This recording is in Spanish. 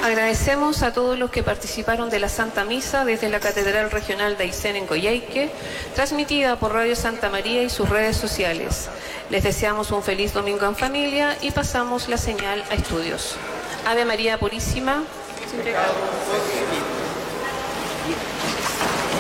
Agradecemos a todos los que participaron de la Santa Misa desde la Catedral Regional de Aysén en Coyhaique, transmitida por Radio Santa María y sus redes sociales. Les deseamos un feliz domingo en familia y pasamos la señal a estudios. Ave María Purísima. Sin pecado.